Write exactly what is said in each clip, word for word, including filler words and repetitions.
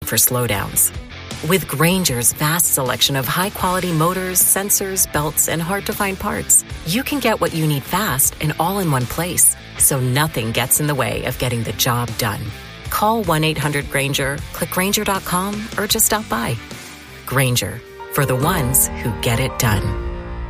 for slowdowns. With Grainger's vast selection of high-quality motors, sensors, belts, and hard-to-find parts, you can get what you need fast and all in one place, so nothing gets in the way of getting the job done. Call one eight hundred Grainger, click Grainger dot com, or just stop by. Grainger, for the ones who get it done.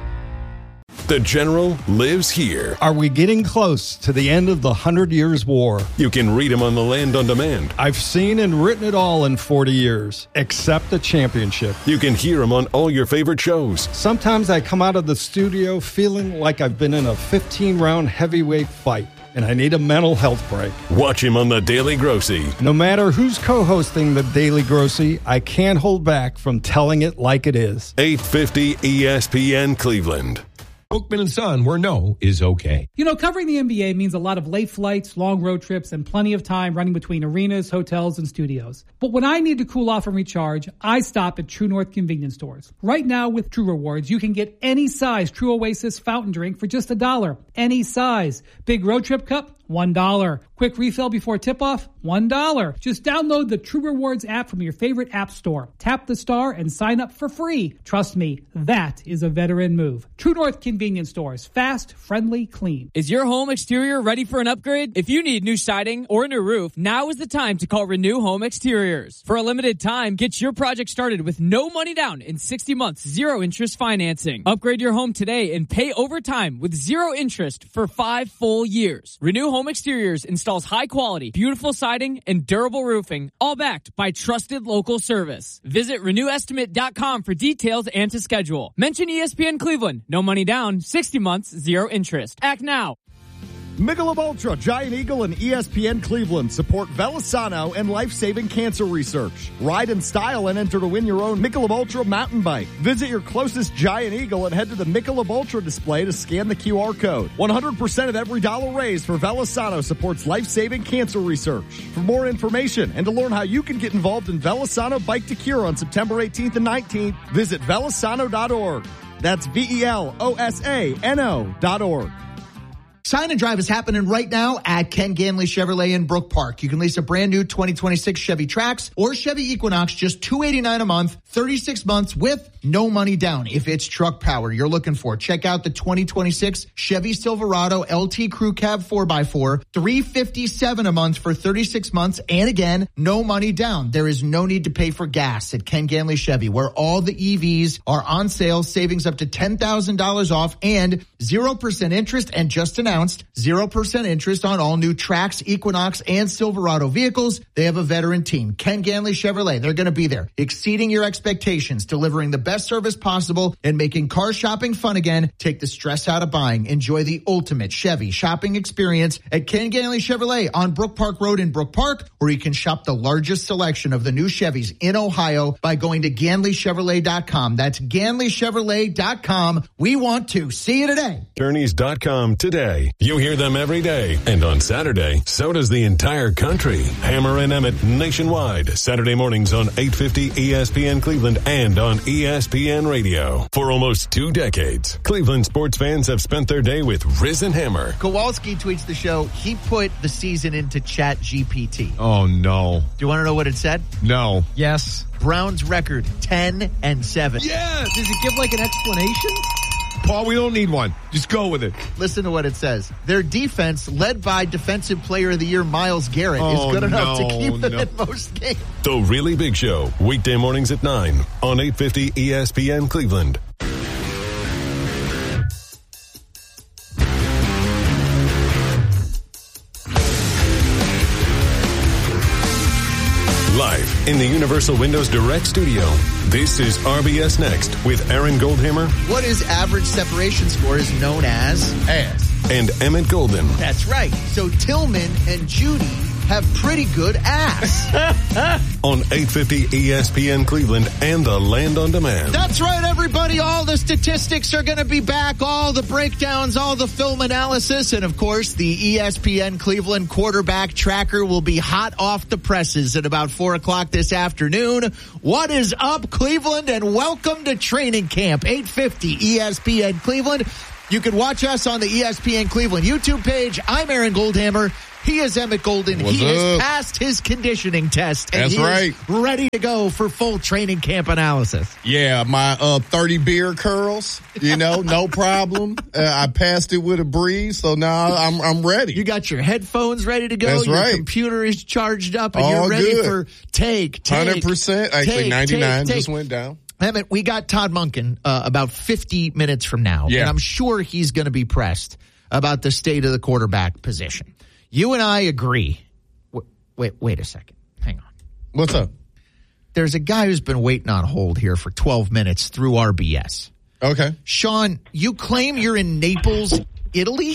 The General lives here. Are we getting close to the end of the Hundred Years' War? You can read him on the Land on Demand. I've seen and written it all in forty years, except the championship. You can hear him on all your favorite shows. Sometimes I come out of the studio feeling like I've been in a fifteen-round heavyweight fight, and I need a mental health break. Watch him on The Daily Grossy. No matter who's co-hosting The Daily Grossy, I can't hold back from telling it like it is. eight fifty E S P N Cleveland. Oakman and Son, where no is okay. You know, covering the N B A means a lot of late flights, long road trips, and plenty of time running between arenas, hotels, and studios. But when I need to cool off and recharge, I stop at True North convenience stores. Right now with True Rewards, you can get any size True Oasis fountain drink for just a dollar. Any size. Big road trip cup? one dollar. Quick refill before tip-off? one dollar. Just download the True Rewards app from your favorite app store. Tap the star and sign up for free. Trust me, that is a veteran move. True North convenience stores. Fast, friendly, clean. Is your home exterior ready for an upgrade? If you need new siding or a new roof, now is the time to call Renew Home Exteriors. For a limited time, get your project started with no money down in sixty months, zero interest financing. Upgrade your home today and pay over time with zero interest for five full years. Renew Home Exteriors installs high quality, beautiful siding and durable roofing, all backed by trusted local service. Visit renew estimate dot com for details and to schedule. Mention E S P N Cleveland. No money down, sixty months, zero interest. Act now. Michelob Ultra, Giant Eagle, and E S P N Cleveland support Velisano and life-saving cancer research. Ride in style and enter to win your own Michelob Ultra mountain bike. Visit your closest Giant Eagle and head to the Michelob Ultra display to scan the Q R code. one hundred percent of every dollar raised for Velisano supports life-saving cancer research. For more information and to learn how you can get involved in Velisano Bike to Cure on September eighteenth and nineteenth, visit velisano dot org. That's V E L O S A N O dot org. Sign and Drive is happening right now at Ken Ganley Chevrolet in Brook Park. You can lease a brand new twenty twenty-six Chevy Trax or Chevy Equinox, just two hundred eighty-nine dollars a month, thirty-six months with no money down. If it's truck power you're looking for, check out the twenty twenty-six Chevy Silverado L T Crew Cab four by four, three hundred fifty-seven dollars a month for thirty-six months, and again, no money down. There is no need to pay for gas at Ken Ganley Chevy, where all the E Vs are on sale, savings up to ten thousand dollars off, and zero percent interest, and just announced zero percent interest on all new Trax, Equinox, and Silverado vehicles. They have a veteran team, Ken Ganley Chevrolet. They're going to be there, exceeding your expectations, delivering the best service possible, and making car shopping fun again. Take the stress out of buying. Enjoy the ultimate Chevy shopping experience at Ken Ganley Chevrolet on Brook Park Road in Brook Park, where you can shop the largest selection of the new Chevys in Ohio by going to Ganley Chevrolet dot com. That's Ganley Chevrolet dot com. We want to see you today. Attorneys dot com today. You hear them every day. And on Saturday, so does the entire country. Hammer and Emmett nationwide. Saturday mornings on eight fifty E S P N Cleveland and on E S P N Radio. For almost two decades, Cleveland sports fans have spent their day with Riz and Hammer. Kowalski tweets the show. He put the season into Chat G P T. Oh, no. Do you want to know what it said? No. Yes. Browns record ten and seven. Yeah. Does it give like an explanation? Paul, we don't need one. Just go with it. Listen to what it says. Their defense, led by Defensive Player of the Year Myles Garrett, oh, is good enough no, to keep them no. in most games. The Really Big Show, weekday mornings at nine on eight fifty E S P N Cleveland. Live in the Universal Windows Direct Studio, this is R B S Next with Aaron Goldhammer. What is average separation score is known as? Ass. And Emmett Golden. That's right. So Tillman and Judy have pretty good ass. On eight fifty E S P N Cleveland and the Land on Demand. That's right, everybody. All the statistics are going to be back. All the breakdowns, all the film analysis. And, of course, the E S P N Cleveland quarterback tracker will be hot off the presses at about four o'clock this afternoon. What is up, Cleveland? And welcome to training camp. eight fifty E S P N Cleveland. You can watch us on the E S P N Cleveland YouTube page. I'm Aaron Goldhammer. He is Emmett Golden. What's he up? has passed his conditioning test. And That's he right. is ready to go for full training camp analysis. Yeah, my uh, thirty beer curls, you know, no problem. Uh, I passed it with a breeze, so now I'm I'm ready. You got your headphones ready to go. That's your right. computer is charged up, and All you're ready good. for take, take. one hundred percent. Actually, take, ninety-nine take, just take. went down. Emmett, we got Todd Monken uh, about fifty minutes from now, Yeah. and I'm sure he's going to be pressed about the state of the quarterback position. You and I agree. W- wait, wait a second. Hang on. What's up? There's a guy who's been waiting on hold here for twelve minutes through R B S. Okay. Sean, you claim you're in Naples, Italy?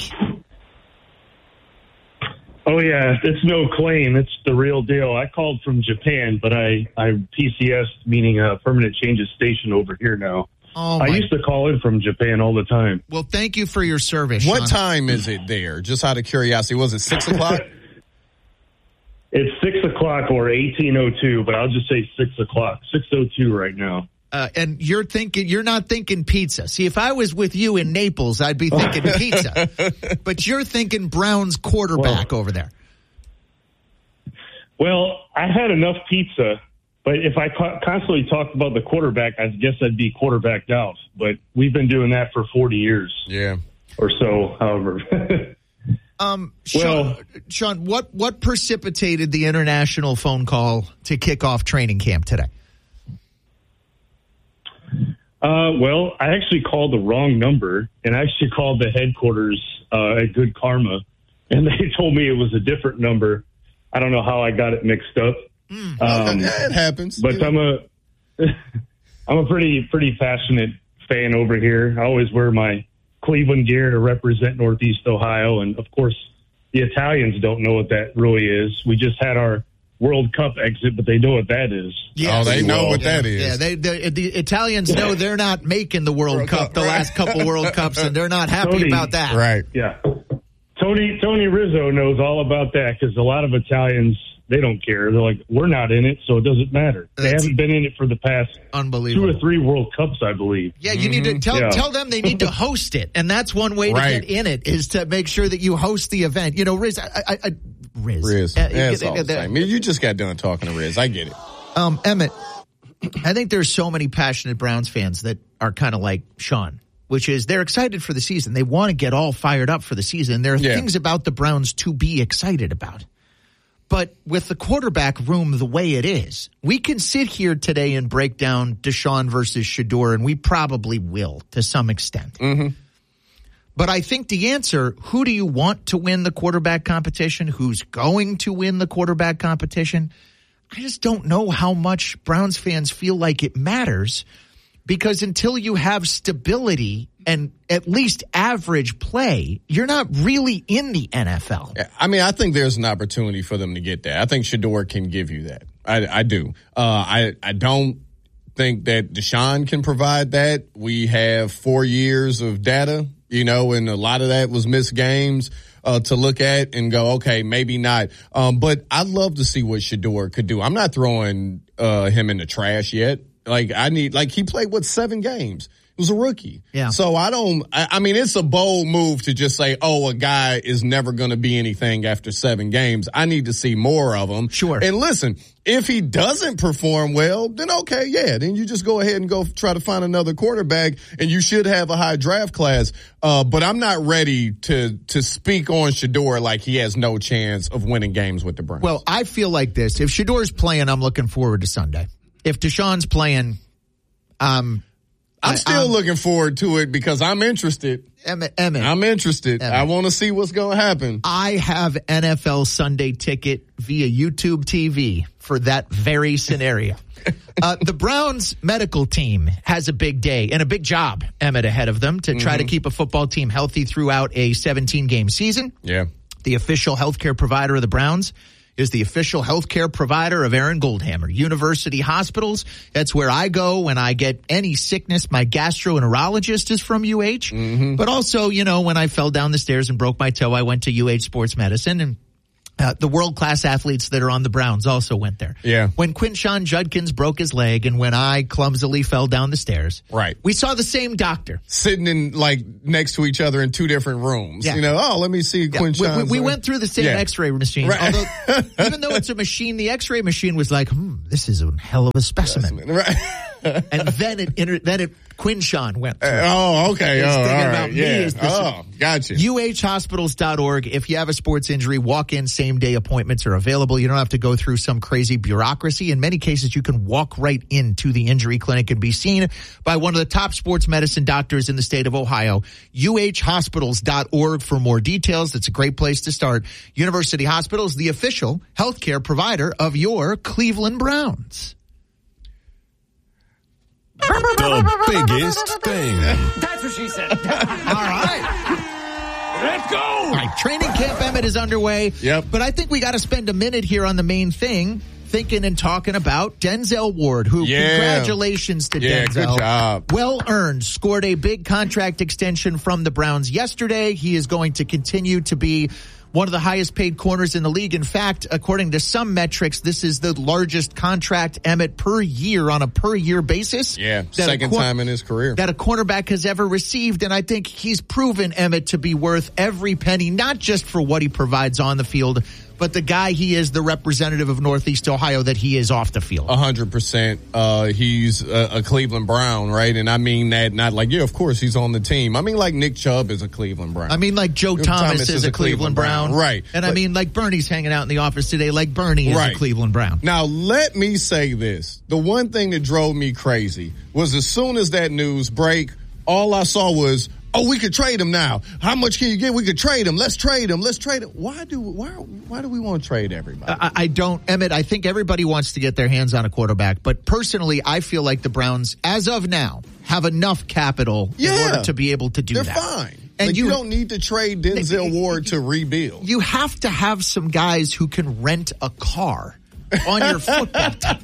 Oh, yeah, it's no claim. It's the real deal. I called from Japan, but I, I P C S, meaning a permanent change of station over here now. Oh, I my- used to call in from Japan all the time. Well, thank you for your service, What Sean. time is it there? Just out of curiosity, was it six o'clock? It's six o'clock or eighteen oh two, but I'll just say six o'clock. six oh two right now. Uh, and you're thinking, you're not thinking pizza. See, if I was with you in Naples, I'd be thinking pizza. But you're thinking Browns quarterback Well- over there. Well, I had enough pizza, but if I co- constantly talked about the quarterback, I guess I'd be quarterbacked out. But we've been doing that for forty years Yeah. or so, however. Um, Sean, Well- Sean, what, what precipitated the international phone call to kick off training camp today? Uh, well, I actually called the wrong number, and I actually called the headquarters uh, at Good Karma, and they told me it was a different number. I don't know how I got it mixed up. Mm. Um, Yeah, it happens. but Yeah. I'm a I'm a pretty pretty passionate fan over here. I always wear my Cleveland gear to represent Northeast Ohio, and of course, the Italians don't know what that really is. We just had our World Cup exit, but they know what that is. Yeah. Oh, they know Well, what that is. Yeah, they, they, the Italians know they're not making the World, World Cup, Cup, the right. last couple World Cups, and they're not happy Tony, about that. Right. Yeah. Tony Tony Rizzo knows all about that because a lot of Italians, they don't care. They're like, we're not in it, so it doesn't matter. They That's haven't been in it for the past Unbelievable. two or three World Cups, I believe. Yeah, you need to tell Yeah. tell them they need to host it, and that's one way Right. to get in it is to make sure that you host the event. You know, Riz, I, I, I Riz, Riz. Uh, Yeah, it's uh, all the uh, same. You just got done talking to Riz. I get it. Um, Emmett, I think there's so many passionate Browns fans that are kind of like Sean, which is they're excited for the season. They want to get all fired up for the season. There are Yeah. things about the Browns to be excited about. But with the quarterback room the way it is, we can sit here today and break down Deshaun versus Shedeur, and we probably will to some extent. Mm-hmm. But I think the answer, who do you want to win the quarterback competition? Who's going to win the quarterback competition? I just don't know how much Browns fans feel like it matters, because until you have stability and at least average play, you're not really in the N F L. I mean, I think there's an opportunity for them to get that. I think Shedeur can give you that. I, I do. Uh, I, I don't think that Deshaun can provide that. We have four years of data, you know, and a lot of that was missed games uh, to look at and go, okay, maybe not. Um, but I'd love to see what Shedeur could do. I'm not throwing uh, him in the trash yet. Like, I need, like, he played, what, seven games? He was a rookie. Yeah. So I don't, I, I mean, it's a bold move to just say, oh, a guy is never going to be anything after seven games. I need to see more of him. Sure. And listen, if he doesn't perform well, then okay, yeah, then you just go ahead and go try to find another quarterback, and you should have a high draft class. Uh, but I'm not ready to, to speak on Shedeur like he has no chance of winning games with the Browns. Well, I feel like this. If Shadeur's playing, I'm looking forward to Sunday. If Deshaun's playing, um, I'm I- still I'm- looking forward to it because I'm interested. Emmett, Emmett, I'm interested. Emmett. I want to see what's going to happen. I have N F L Sunday ticket via YouTube T V for that very scenario. uh, the Browns medical team has a big day and a big job, Emmett, ahead of them to try Mm-hmm. to keep a football team healthy throughout a seventeen-game season. Yeah. The official healthcare provider of the Browns is the official healthcare provider of Aaron Goldhammer University Hospitals. That's where I go when I get any sickness. My gastroenterologist is from U H. Mm-hmm. But also, you know, when I fell down the stairs and broke my toe, I went to U H Sports Medicine. And Uh, the world-class athletes that are on the Browns also went there. Yeah. When Quinshon Judkins broke his leg and when I clumsily fell down the stairs. Right. We saw the same doctor. Sitting in, like, next to each other in two different rooms. Yeah. You know, oh, let me see Yeah. Quinshon. We, we, we went through the same Yeah. X-ray machine. Right. Although, even though it's a machine, the X-ray machine was like, hmm, this is a hell of a specimen. Right. And then it, inter- then it, Quinshon went through. Uh, oh, okay. His Oh, thing all about right. me Yeah. is this- Oh, gotcha. U H hospitals dot org. If you have a sports injury, walk-in same-day appointments are available. You don't have to go through some crazy bureaucracy. In many cases, you can walk right into the injury clinic and be seen by one of the top sports medicine doctors in the state of Ohio. U H hospitals dot org for more details. It's a great place to start. University Hospitals, the official healthcare provider of your Cleveland Browns. The biggest thing. That's what she said. All right. Let's go. All right, training camp, Emmett, is underway. Yep. But I think we got to spend a minute here on the main thing, thinking and talking about Denzel Ward, who, Yeah. congratulations to Yeah, Denzel. good job. Well earned. Scored a big contract extension from the Browns yesterday. He is going to continue to be one of the highest paid corners in the league. In fact, according to some metrics, this is the largest contract, Emmett, per year on a per year basis. Yeah, that a second cor- time in his career. that a cornerback has ever received. And I think he's proven, Emmett, to be worth every penny, not just for what he provides on the field, but the guy he is, the representative of Northeast Ohio that he is off the field. A hundred percent. Uh, he's a, a Cleveland Brown, right? And I mean that not like, yeah, of course he's on the team. I mean like Nick Chubb is a Cleveland Brown. I mean like Joe Thomas, Thomas is, a Cleveland, Brown. Right. And But- I mean like Bernie's hanging out in the office today, like Bernie is Right. a Cleveland Brown. Now, let me say this. The one thing that drove me crazy was as soon as that news break, all I saw was, oh, we could trade him now. How much can you get? We could trade him. Let's trade him. Let's trade him. Why do why why do we want to trade everybody? I, I don't, Emmett, I think everybody wants to get their hands on a quarterback, but personally, I feel like the Browns, as of now, have enough capital in Yeah. order to be able to do They're that. fine. And Like, you- you, don't need to trade Denzel Ward to rebuild. You have to have some guys who can rent a car on your football team.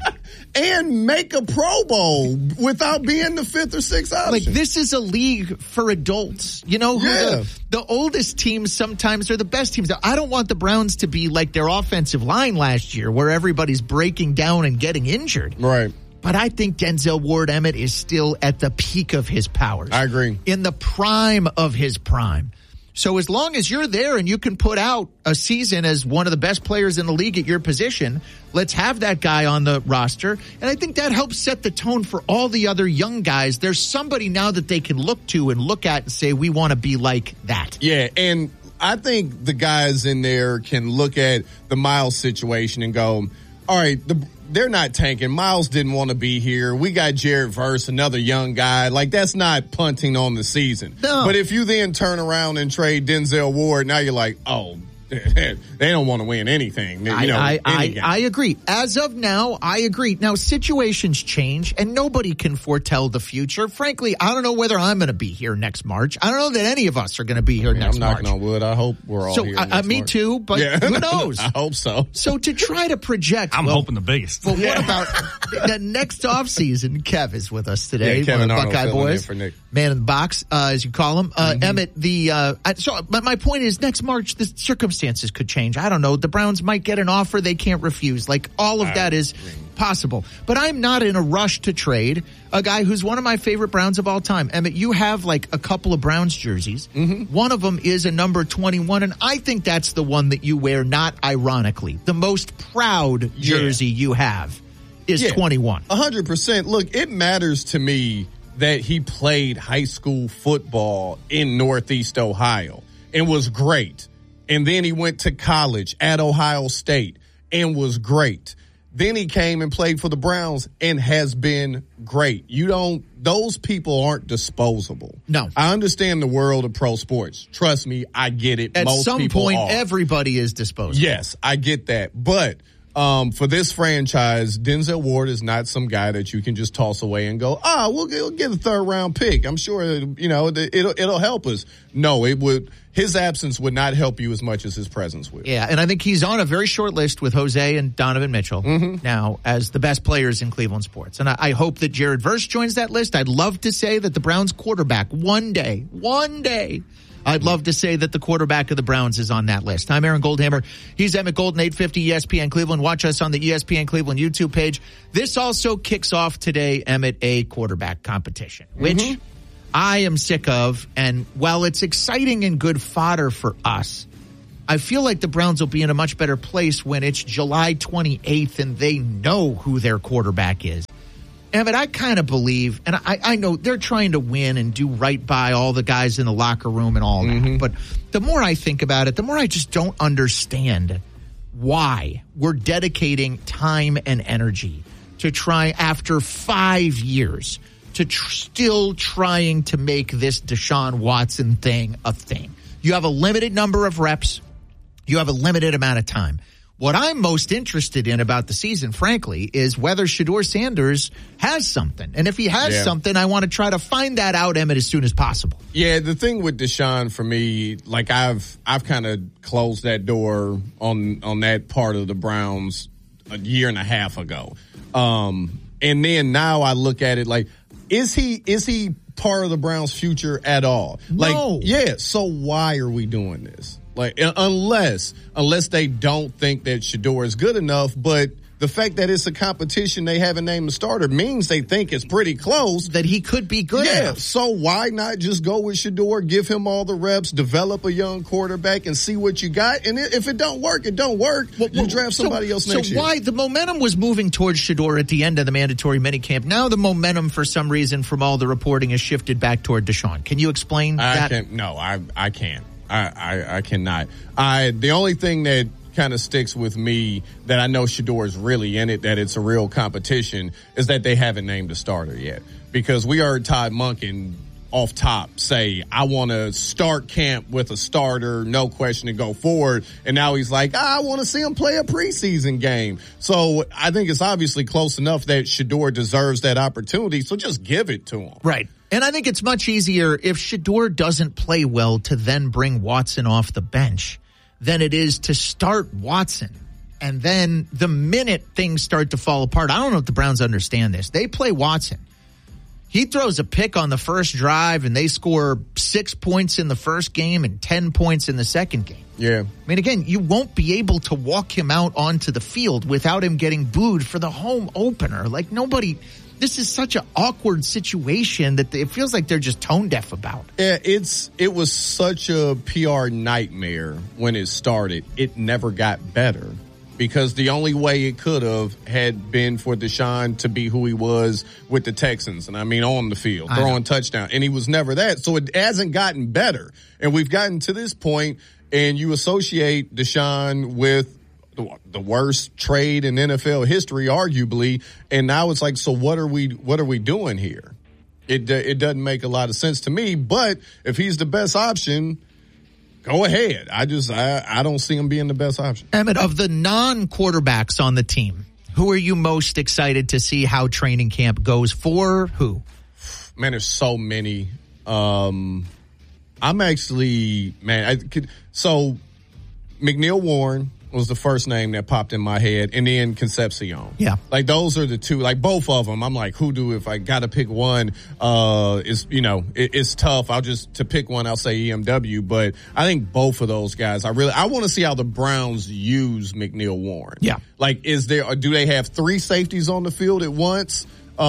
And make a Pro Bowl without being the fifth or sixth option. Like, this is a league for adults. You know, who Yeah. the, the oldest teams sometimes are the best teams. I don't want the Browns to be like their offensive line last year where everybody's breaking down and getting injured. Right. But I think Denzel Ward, Emmett, is still at the peak of his powers. I agree. In the prime of his prime. So as long as you're there and you can put out a season as one of the best players in the league at your position, let's have that guy on the roster. And I think that helps set the tone for all the other young guys. There's somebody now that they can look to and look at and say, we want to be like that. Yeah, and I think the guys in there can look at the Miles situation and go, all right, the, they're not tanking. Miles didn't want to be here. We got Jared Verse, another young guy. Like, that's not punting on the season. No. But if you then turn around and trade Denzel Ward, now you're like, oh, they don't want to win anything. You know, I, I, any game. I, I agree. As of now, I agree. Now, situations change, and nobody can foretell the future. Frankly, I don't know whether I'm going to be here next March. I don't know that any of us are going to be here I mean, next I'm knocking March. on wood. I hope we're all So, here. I, I, next me March. too, but Yeah. who knows? I hope so. So to try to project, I'm well, hoping the biggest. Well, what about the next offseason? Kev is with us today. Yeah, Kevin one of the Arnold Buckeye filling in boys, for Nick. man in the box, uh, as you call him. Uh, Mm-hmm. Emmett, the uh, I, so but my point is, next March the circumstances could change. I don't know. The Browns might get an offer they can't refuse. Like all of I that is possible. But I'm not in a rush to trade a guy who's one of my favorite Browns of all time. Emmett, you have like a couple of Browns jerseys. Mm-hmm. One of them is a number twenty-one, and I think that's the one that you wear, not ironically. The most proud jersey Yeah. you have is Yeah. twenty-one. A hundred percent. Look, it matters to me that he played high school football in Northeast Ohio and was great. And then he went to college at Ohio State and was great. Then he came and played for the Browns and has been great. You don't, those people aren't disposable. No. I understand the world of pro sports. Trust me, I get it. At Most some people point, are. everybody is disposable. Yes, I get that. But um, for this franchise, Denzel Ward is not some guy that you can just toss away and go, ah, oh, we'll, get, we'll get a third round pick. I'm sure, you know, it'll, it'll help us. No, it would. His absence would not help you as much as his presence would. Yeah, and I think he's on a very short list with Jose and Donovan Mitchell Mm-hmm. now as the best players in Cleveland sports. And I, I hope that Jared Verse joins that list. I'd love to say that the Browns quarterback one day, one day I'd love to say that the quarterback of the Browns is on that list. I'm Aaron Goldhammer. He's Emmett Golden, eight fifty E S P N Cleveland. Watch us on the E S P N Cleveland YouTube page. This also kicks off today, Emmett, a quarterback competition, which mm-hmm. I am sick of. And while it's exciting and good fodder for us, I feel like the Browns will be in a much better place when it's July twenty-eighth and they know who their quarterback is. Emmett, I kind of believe, and I, I know they're trying to win and do right by all the guys in the locker room and all mm-hmm. that, but the more I think about it, the more I just don't understand why we're dedicating time and energy to try, after five years, to tr- still trying to make this Deshaun Watson thing a thing. You have a limited number of reps. You have a limited amount of time. What I'm most interested in about the season, frankly, is whether Shedeur Sanders has something. And if he has yeah. something, I want to try to find that out, Emmett, as soon as possible. Yeah, the thing with Deshaun for me, like I've I've kind of closed that door on on that part of the Browns a year and a half ago. Um, and then now I look at it like, is he is he part of the Browns' future at all? Like, no. Yeah, so why are we doing this? Like, unless, unless they don't think that Shedeur is good enough, but the fact that it's a competition they haven't named a starter means they think it's pretty close. That he could be good yeah, enough. So why not just go with Shedeur, give him all the reps, develop a young quarterback, and see what you got? And if it don't work, it don't work. Well, you draft somebody so, else next so year. So why the momentum was moving towards Shedeur at the end of the mandatory minicamp. Now the momentum, for some reason, from all the reporting, has shifted back toward Deshaun. Can you explain I that? Can't, no, I I can't. I, I, I cannot. I the only thing that kind of sticks with me that I know Shedeur is really in it, that it's a real competition, is that they haven't named a starter yet. Because we heard Todd Monken off top say, I want to start camp with a starter, no question, to go forward. And now he's like, I want to see him play a preseason game. So I think it's obviously close enough that Shedeur deserves that opportunity. So just give it to him. Right. And I think it's much easier if Shedeur doesn't play well to then bring Watson off the bench than it is to start Watson. And then the minute things start to fall apart, I don't know if the Browns understand this. They play Watson. He throws a pick on the first drive and they score six points in the first game and ten points in the second game. Yeah. I mean, again, you won't be able to walk him out onto the field without him getting booed for the home opener. Like, nobody... This is such an awkward situation that it feels like they're just tone deaf about. Yeah, it's it was such a P R nightmare when it started. It never got better because the only way it could have had been for Deshaun to be who he was with the Texans. And I mean, on the field, throwing touchdown. And he was never that. So it hasn't gotten better. And we've gotten to this point, and you associate Deshaun with the worst trade in N F L history, arguably, and now it's like, so what are we what are we doing here? It it doesn't make a lot of sense to me. But if he's the best option, go ahead. I just I, I don't see him being the best option. Emmett, of the non-quarterbacks on the team, who are you most excited to see how training camp goes for? Who? Man, there's so many. Um, I'm actually man. I could so McNeil Warren was the first name that popped in my head, and then Concepcion. Yeah. Like, those are the two, like, both of them. I'm like, who do, if I got to pick one, uh, is, you know, it, it's tough. I'll just, to pick one, I'll say E M W, but I think both of those guys, I really, I want to see how the Browns use McNeil Warren. Yeah. Like, is there, do they have three safeties on the field at once?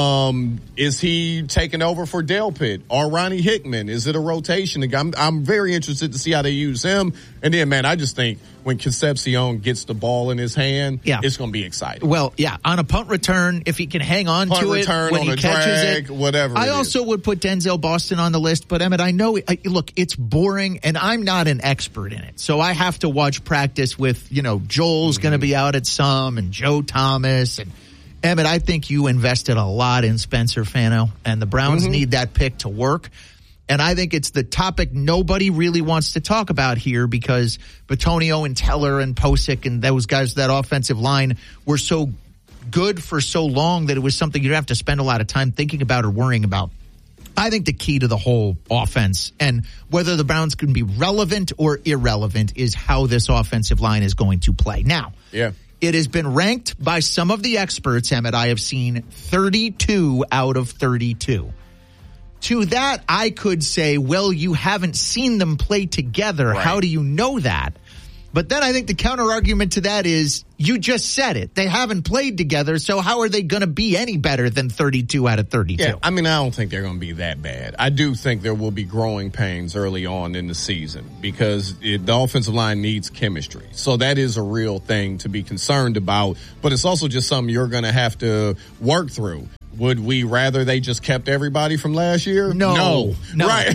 Um, is he taking over for Delpit or Ronnie Hickman? Is it a rotation? I'm, I'm very interested to see how they use him. And then, man, I just think when Concepcion gets the ball in his hand, yeah. it's going to be exciting. Well, yeah, on a punt return, if he can hang on punt to return, it when on he a catches drag, it, whatever. I it also is. would put Denzel Boston on the list, but Emmett, I know, I, look, it's boring, and I'm not an expert in it, so I have to watch practice with, you know, Joel's mm-hmm. going to be out at some, and Joe Thomas, and Emmett, I think you invested a lot in Spencer Fano, and the Browns mm-hmm. need that pick to work. And I think it's the topic nobody really wants to talk about here because Bitonio and Teller and Posick and those guys, that offensive line, were so good for so long that it was something you'd have to spend a lot of time thinking about or worrying about. I think the key to the whole offense and whether the Browns can be relevant or irrelevant is how this offensive line is going to play. Now, yeah. It has been ranked by some of the experts, Emmett. I have seen thirty-two out of thirty-two. To that, I could say, well, you haven't seen them play together. Right. How do you know that? But then I think the counter argument to that is, you just said it. They haven't played together, so how are they going to be any better than thirty-two out of thirty-two? Yeah, I mean, I don't think they're going to be that bad. I do think there will be growing pains early on in the season because it, the offensive line needs chemistry. So that is a real thing to be concerned about, but it's also just something you're going to have to work through. Would we rather they just kept everybody from last year? No. No. no. Right.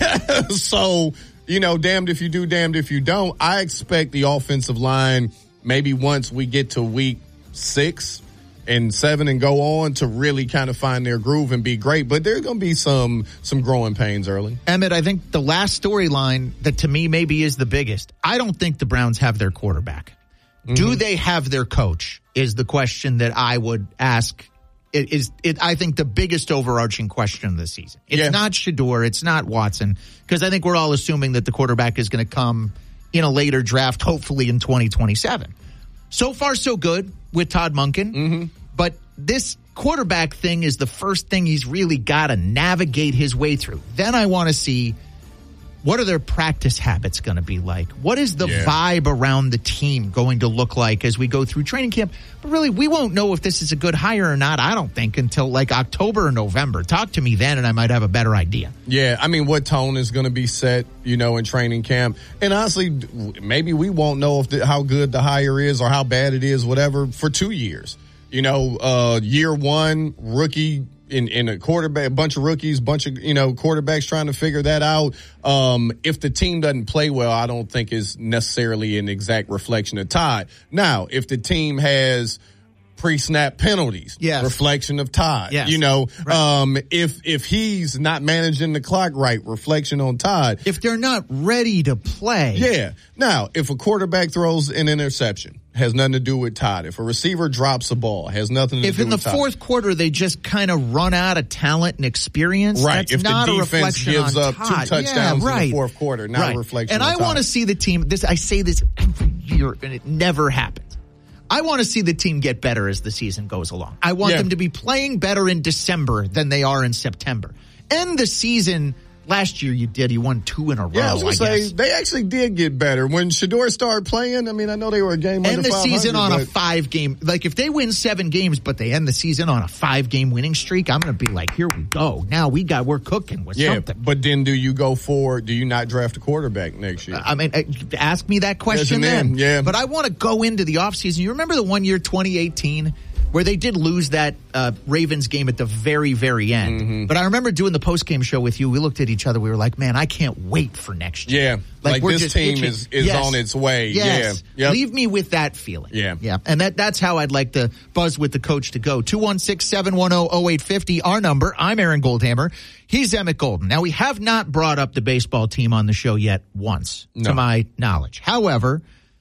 So, you know, damned if you do, damned if you don't. I expect the offensive line, maybe once we get to week six and seven and go on, to really kind of find their groove and be great. But there's going to be some some growing pains early. Emmett, I think the last storyline that to me maybe is the biggest. I don't think the Browns have their quarterback. Mm-hmm. Do they have their coach is the question that I would ask. It is, it, I think, the biggest overarching question of the season. It's yeah. not Shedeur. It's not Watson, because I think we're all assuming that the quarterback is going to come in a later draft, hopefully in twenty twenty-seven. So far, so good with Todd Monken. Mm-hmm. But this quarterback thing is the first thing he's really got to navigate his way through. Then I want to see, what are their practice habits going to be like? What is the yeah. vibe around the team going to look like as we go through training camp? But really, we won't know if this is a good hire or not, I don't think, until like October or November. Talk to me then, and I might have a better idea. Yeah, I mean, what tone is going to be set, you know, in training camp? And honestly, maybe we won't know if the, how good the hire is or how bad it is, whatever, for two years. You know, uh, year one, rookie, In, in a quarterback, a bunch of rookies, bunch of, you know, quarterbacks trying to figure that out. Um, if the team doesn't play well, I don't think is necessarily an exact reflection of Todd. Now, if the team has pre-snap penalties, yes. reflection of Todd. Yes. You know, right. um, if, if he's not managing the clock right, reflection on Todd. If they're not ready to play. Yeah. Now, if a quarterback throws an interception, has nothing to do with Todd. If a receiver drops a ball, has nothing to if do with Todd. If in the fourth quarter they just kind of run out of talent and experience, right. that's if not the a defense reflection gives on up Todd. two touchdowns yeah, right. in the fourth quarter, not right. a reflection and on I Todd. And I want to see the team, this I say this every year, and it never happens. I want to see the team get better as the season goes along. I want yeah. them to be playing better in December than they are in September. End the season. Last year you did. You won two in a row. Yeah, I was going to say, guess. they actually did get better. When Shedeur started playing, I mean, I know they were a game end under the season on but... a five-game. Like, if they win seven games, but they end the season on a five-game winning streak, I'm going to be like, here we go. Now we got, we're cooking with yeah, something. But then do you go for, do you not draft a quarterback next year? I mean, ask me that question yes, then. then. Yeah. But I want to go into the offseason. You remember the one year, twenty eighteen, where they did lose that uh, Ravens game at the very, very end. Mm-hmm. But I remember doing the post-game show with you. We looked at each other. We were like, man, I can't wait for next year. Yeah. Like, like we're this just team itching. is, is yes. on its way. Yes. Yeah. Yep. Leave me with that feeling. Yeah. Yeah. And that that's how I'd like to buzz with the coach to go. two one six, seven one zero, zero eight five zero, our number. I'm Aaron Goldhammer. He's Emmett Golden. Now, we have not brought up the baseball team on the show yet once, no. to my knowledge. However,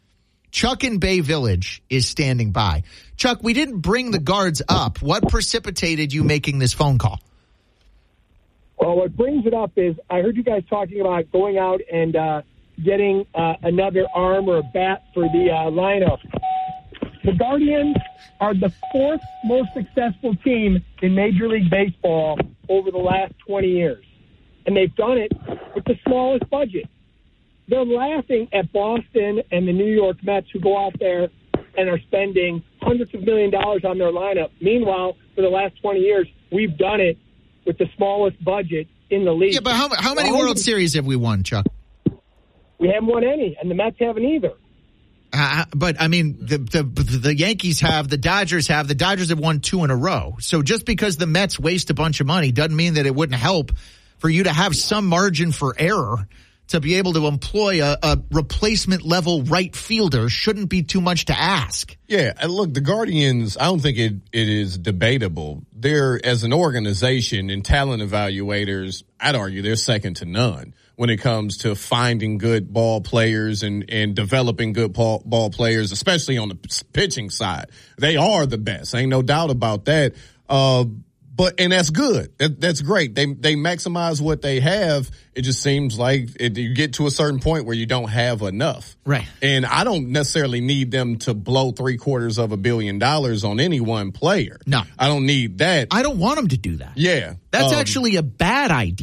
Chuck in Bay Village is standing by. Chuck, we didn't bring the guards up. What precipitated you making this phone call? Well, what brings it up is I heard you guys talking about going out and uh, getting uh, another arm or a bat for the uh, lineup. The Guardians are the fourth most successful team in Major League Baseball over the last twenty years. And they've done it with the smallest budget. They're laughing at Boston and the New York Mets, who go out there and are spending hundreds of million dollars on their lineup. Meanwhile, for the last twenty years, we've done it with the smallest budget in the league. Yeah, but how, how many World Series have we won, Chuck? We haven't won any, and the Mets haven't either. Uh, but, I mean, the, the the Yankees have, the Dodgers have, the Dodgers have won two in a row. So just because the Mets waste a bunch of money doesn't mean that it wouldn't help for you to have some margin for error. To be able to employ a, a replacement level right fielder shouldn't be too much to ask. Yeah, and look, the Guardians, I don't think it, it is debatable. They're, as an organization and talent evaluators, I'd argue they're second to none when it comes to finding good ball players and, and developing good ball, ball players, especially on the pitching side. They are the best. Ain't no doubt about that. Uh, But, and that's good. That, that's great. They, they maximize what they have. It just seems like it, you get to a certain point where you don't have enough. Right. And I don't necessarily need them to blow three quarters of a billion dollars on any one player. No. I don't need that. I don't want them to do that. Yeah. That's um, actually a bad idea.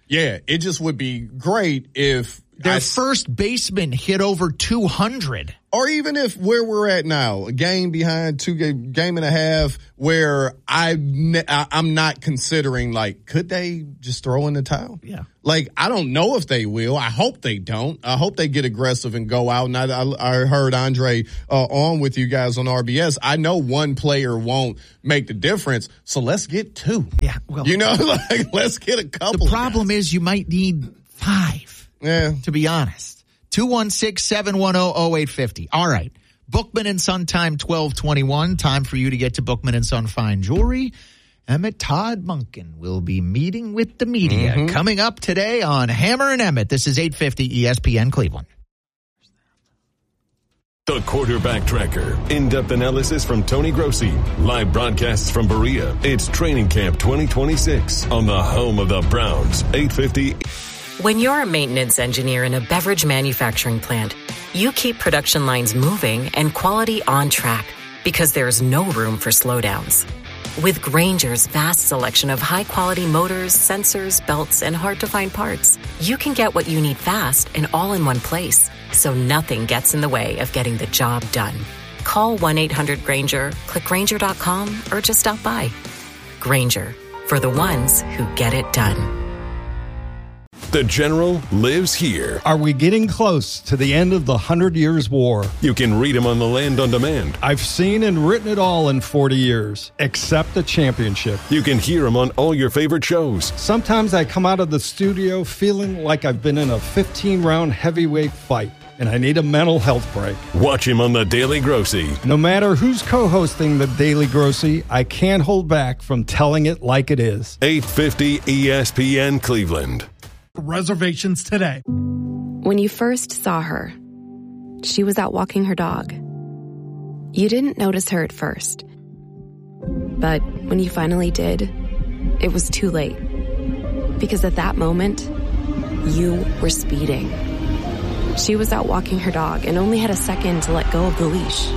Yeah, it just would be great if their I, first baseman hit over two hundred. Or even if where we're at now, a game behind, two game, game and a half, where I, I'm not considering, like, could they just throw in the towel? Yeah. Like, I don't know if they will. I hope they don't. I hope they get aggressive and go out. And I, I, I heard Andre uh, on with you guys on R B S. I know one player won't make the difference, so let's get two. Yeah. Well, you know, like, let's get a couple. The problem is you might need five. Yeah. To be honest. two one six, seven one zero, zero eight five zero. All right. Bookman and Son time twelve twenty-one. Time for you to get to Bookman and Son Fine Jewelry. Emmett Todd Munkin will be meeting with the media mm-hmm. coming up today on Hammer and Emmett. This is eight fifty E S P N Cleveland. The Quarterback Tracker. In-depth analysis from Tony Grossi. Live broadcasts from Berea. It's Training Camp twenty twenty-six on the home of the Browns. eight fifty. When you're a maintenance engineer in a beverage manufacturing plant, you keep production lines moving and quality on track because there's no room for slowdowns. With Grainger's vast selection of high-quality motors, sensors, belts, and hard-to-find parts, you can get what you need fast and all in one place, so nothing gets in the way of getting the job done. Call one eight hundred Grainger, click Grainger dot com, or just stop by. Grainger, for the ones who get it done. The General lives here. Are we getting close to the end of the Hundred Years' War? You can read him on the Land on Demand. I've seen and written it all in forty years, except the championship. You can hear him on all your favorite shows. Sometimes I come out of the studio feeling like I've been in a fifteen-round heavyweight fight, and I need a mental health break. Watch him on The Daily Grossi. No matter who's co-hosting The Daily Grossi, I can't hold back from telling it like it is. eight fifty E S P N Cleveland. Reservations today. When you first saw her, she was out walking her dog. You didn't notice her at first. But when you finally did, it was too late. Because at that moment, you were speeding. She was out walking her dog and only had a second to let go of the leash.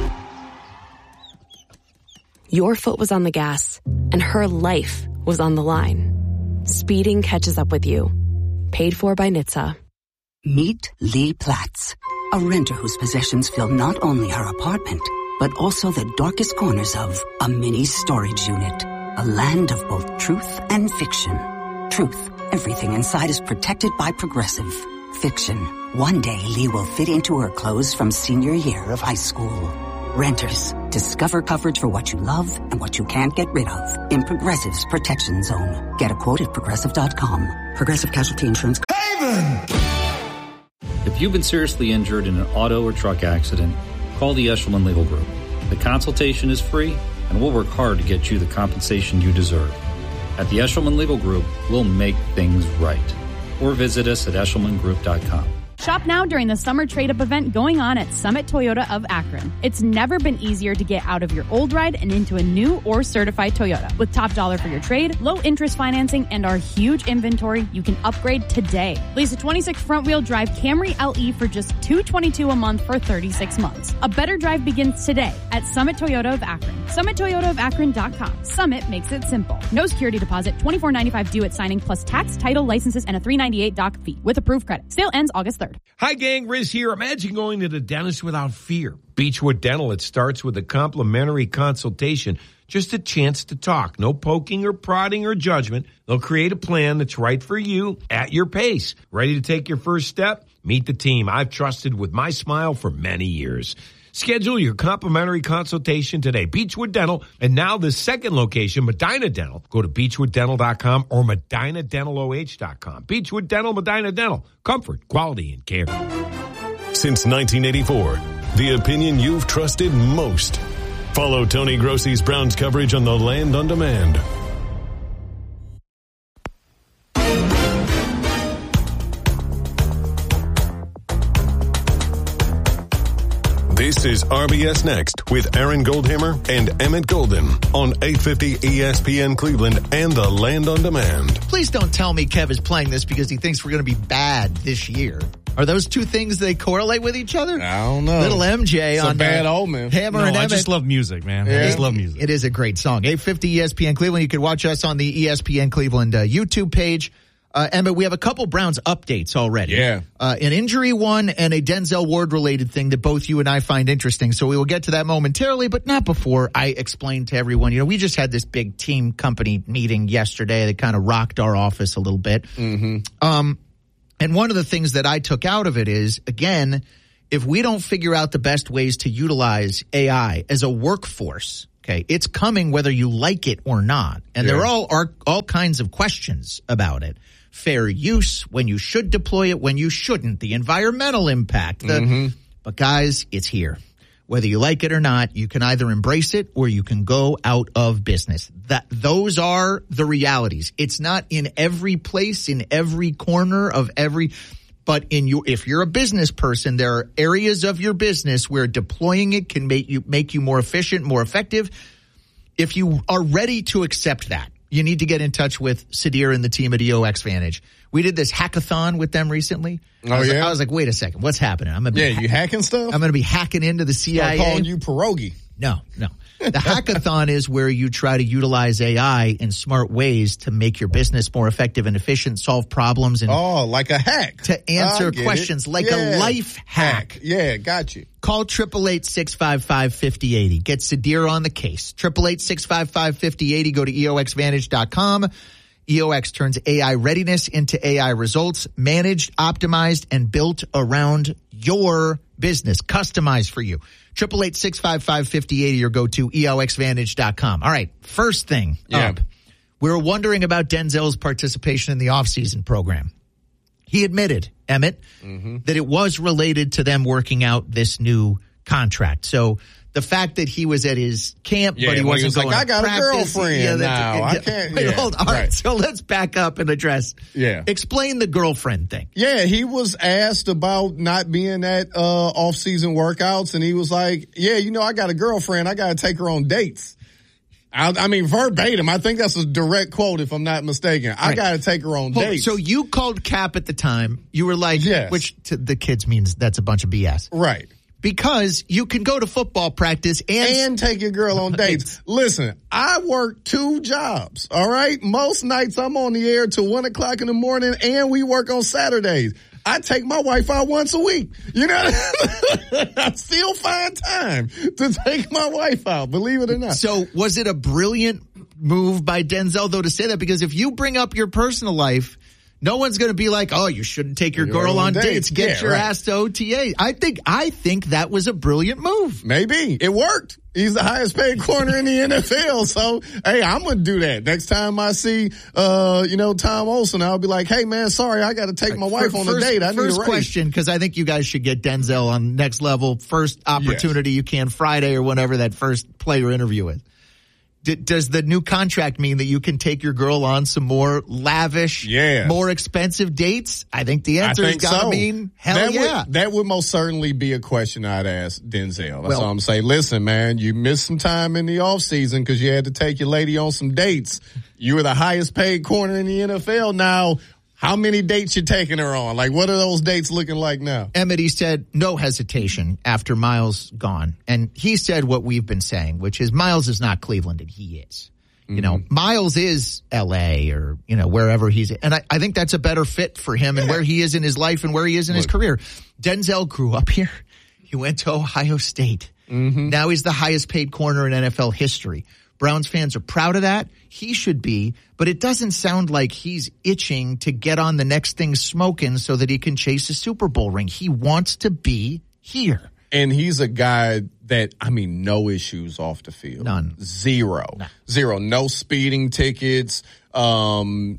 Your foot was on the gas, and her life was on the line. Speeding catches up with you. Paid for by N H T S A. Meet Lee Platts, a renter whose possessions fill not only her apartment, but also the darkest corners of a mini storage unit. A land of both truth and fiction. Truth, everything inside is protected by Progressive. Fiction, one day Lee will fit into her clothes from senior year of high school. Renters, discover coverage for what you love and what you can't get rid of in Progressive's Protection Zone. Get a quote at Progressive dot com. Progressive Casualty Insurance. Haven! If you've been seriously injured in an auto or truck accident, call the Eshelman Legal Group. The consultation is free, and we'll work hard to get you the compensation you deserve. At the Eshelman Legal Group, we'll make things right. Or visit us at eshelman group dot com. Shop now during the summer trade-up event going on at Summit Toyota of Akron. It's never been easier to get out of your old ride and into a new or certified Toyota. With top dollar for your trade, low interest financing, and our huge inventory, you can upgrade today. Lease a twenty-six front-wheel drive Camry L E for just two hundred twenty-two dollars a month for thirty-six months. A better drive begins today at Summit Toyota of Akron. Summit Toyota of Akron dot com. Summit makes it simple. No security deposit, twenty-four ninety-five due at signing, plus tax, title, licenses, and a three ninety-eight doc fee with approved credit. Sale ends August third. Hi, gang. Riz here. Imagine going to the dentist without fear. Beechwood Dental, it starts with a complimentary consultation. Just a chance to talk. No poking or prodding or judgment. They'll create a plan that's right for you at your pace. Ready to take your first step? Meet the team I've trusted with my smile for many years. Schedule your complimentary consultation today. Beechwood Dental, and now the second location, Medina Dental. Go to beechwood dental dot com or medina dental o h dot com. Beechwood Dental, Medina Dental. Comfort, quality, and care. Since nineteen eighty-four, the opinion you've trusted most. Follow Tony Grossi's Browns coverage on the Land on Demand. This is R B S Next with Aaron Goldhammer and Emmett Golden on eight fifty E S P N Cleveland and the Land on Demand. Please don't tell me Kev is playing this because he thinks we're going to be bad this year. Are those two things, they correlate with each other? I don't know. Little M J it's on a bad uh, omen. Hammer no, and I Emmett. just love music, man. Yeah. I just love music. It is a great song. eight fifty E S P N Cleveland. You can watch us on the E S P N Cleveland uh, YouTube page. Uh, Emmett, we have a couple Browns updates already. Yeah. Uh, an injury one and a Denzel Ward-related thing that both you and I find interesting. So we will get to that momentarily, but not before I explain to everyone. You know, we just had this big team company meeting yesterday that kind of rocked our office a little bit. Mm-hmm. Um, and one of the things that I took out of it is, again, if we don't figure out the best ways to utilize A I as a workforce, okay, it's coming whether you like it or not. And Yeah. there all are all kinds of questions about it. Fair use, when you should deploy it, when you shouldn't, the environmental impact. The, Mm-hmm. But guys, it's here. Whether you like it or not, you can either embrace it or you can go out of business. That those are the realities. It's not in every place, in every corner of every, but in your, if you're a business person, there are areas of your business where deploying it can make you make you more efficient, more effective. If you are ready to accept that, you need to get in touch with Sadir and the team at E O X Vantage. We did this hackathon with them recently. Oh, I was, yeah? like, I was like, wait a second, what's happening? I'm gonna be Yeah, ha- you hacking stuff? I'm going to be hacking into the C I A. Start calling you pierogi. No, no. The hackathon is where you try to utilize A I in smart ways to make your business more effective and efficient, solve problems, and Oh, like a hack. to answer I get questions it. like Yeah. a life hack. Yeah, got you. Call eight eight eight, six five five, five oh eight oh. Get Sadir on the case. eight eight eight, six five five, five oh eight oh. Go to E O X Vantage dot com. E O X turns A I readiness into A I results, managed, optimized, and built around your business, customized for you. eight eight eight, six five five, five oh eight oh or go to E O X Vantage dot com. All right, first thing Yeah. up. We were wondering about Denzel's participation in the offseason program. He admitted, Emmett, Mm-hmm. that it was related to them working out this new contract. So the fact that he was at his camp, Yeah, but he when wasn't he was going like, to I got a practice. girlfriend Yeah, that's- now. yeah, I can't- Wait, yeah, hold on. All right, right. so let's back up and address. Yeah. Explain the girlfriend thing. Yeah, he was asked about not being at uh, off-season workouts, and he was like, yeah, you know, I got a girlfriend. I got to take her on dates. I, I mean, verbatim. I think that's a direct quote, if I'm not mistaken. I Right. got to take her on Hold- dates. So you called Cap at the time. You were like, Yes. which to the kids means that's a bunch of B S. Right. Because you can go to football practice and, And take your girl on dates. Listen, I work two jobs, all right? Most nights I'm on the air till one o'clock in the morning, and we work on Saturdays. I take my wife out once a week. You know, I still find time to take my wife out, believe it or not. So was it a brilliant move by Denzel, though, to say that? Because if you bring up your personal life, no one's going to be like, oh, you shouldn't take your You're girl on on dates. dates. Get Yeah, your right. ass to O T A. I think, I think that was a brilliant move. Maybe. It worked. He's the highest paid corner in the N F L. So, hey, I'm going to do that. Next time I see, uh, you know, Tom Olsen, I'll be like, hey, man, sorry, I got to take my wife on a First- date. I need First a raise. question, because I think you guys should get Denzel on next level. First opportunity you can, Friday or whenever that first player interview is. D- does the new contract mean that you can take your girl on some more lavish, Yeah. more expensive dates? I think the answer I has think got to so. mean hell that yeah. Would, that would most certainly be a question I'd ask Denzel. That's Well- all I'm saying. Listen, man, you missed some time in the off season because you had to take your lady on some dates. You were the highest paid corner in the N F L. Now, how many dates you taking her on? Like, what are those dates looking like now? Emmett, he said no hesitation after Miles gone. And he said what we've been saying, which is Miles is not Cleveland and he is. You know, Miles is L A or, you know, wherever he's, and I, I think that's a better fit for him and where he is in his life and where he is in his career. Denzel grew up here. He went to Ohio State. Now he's the highest paid corner in N F L history. Browns fans are proud of that. He should be, but it doesn't sound like he's itching to get on the next thing smoking so that he can chase a Super Bowl ring. He wants to be here. And he's a guy that, I mean, no issues off the field. None. Zero. Zero. No speeding tickets. Um,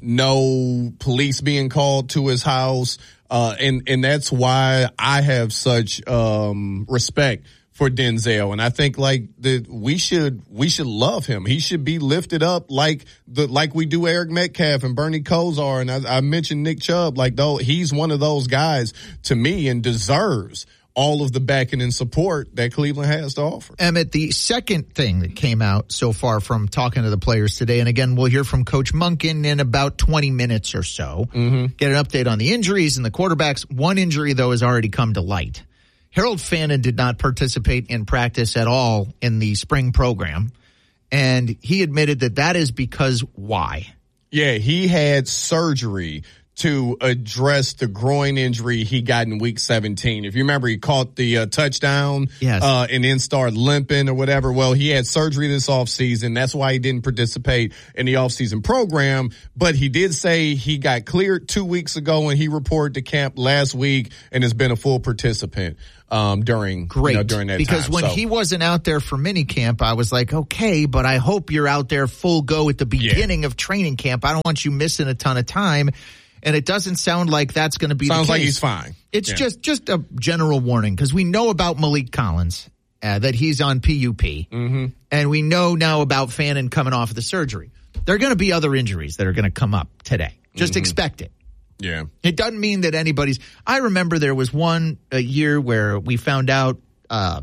no police being called to his house. Uh, and, and that's why I have such, um, respect for Denzel. And I think like that we should, we should love him. He should be lifted up like the, like we do Eric Metcalf and Bernie Kosar. And I, I mentioned Nick Chubb, like though he's one of those guys to me and deserves all of the backing and support that Cleveland has to offer. Emmett, the second thing that came out so far from talking to the players today, and again, we'll hear from Coach Monken in about twenty minutes or so, Mm-hmm. get an update on the injuries and the quarterbacks. One injury, though, has already come to light. Harold Fannin did not participate in practice at all in the spring program, and he admitted that that is because why? Yeah, he had surgery to address the groin injury he got in week seventeen. If you remember, he caught the uh, touchdown yes. uh, and then started limping or whatever. Well, he had surgery this offseason. That's why he didn't participate in the offseason program. But he did say he got cleared two weeks ago and he reported to camp last week and has been a full participant um, during, Great. You know, during that because time. when so. he wasn't out there for mini camp, I was like, okay, but I hope you're out there full go at the beginning yeah. of training camp. I don't want you missing a ton of time. And it doesn't sound like that's going to be Sounds the case. like he's fine. It's yeah. just just a general warning because we know about Malik Collins, uh, that he's on P U P. Mm-hmm. And we know now about Fannin coming off of the surgery. There are going to be other injuries that are going to come up today. Just mm-hmm. expect it. Yeah. It doesn't mean that anybody's – I remember there was one a year where we found out uh,